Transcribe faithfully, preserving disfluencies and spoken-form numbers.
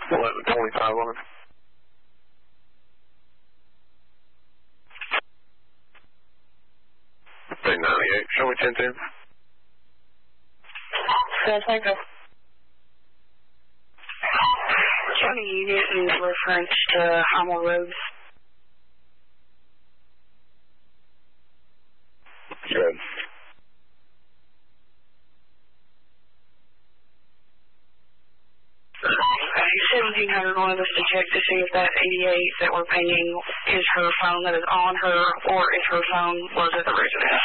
eleven twenty-five on it. Three ninety-eight. Show me ten ten. Yes, thank you. County unit in reference to Hamel Road. Good. seventeen hundred wanted us to check to see if that eighty-eight that we're paying is her phone that is on her or if her phone was at the residence.